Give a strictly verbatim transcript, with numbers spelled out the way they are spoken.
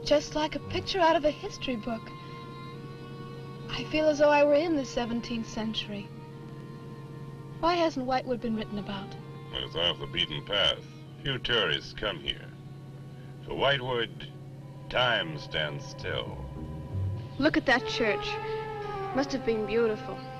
just like a picture out of a history book. I feel as though I were in the seventeenth century. Why hasn't Whitewood been written about? It's off the beaten path. Few tourists come here. For Whitewood, time stands still. Look at that church. Must have been beautiful.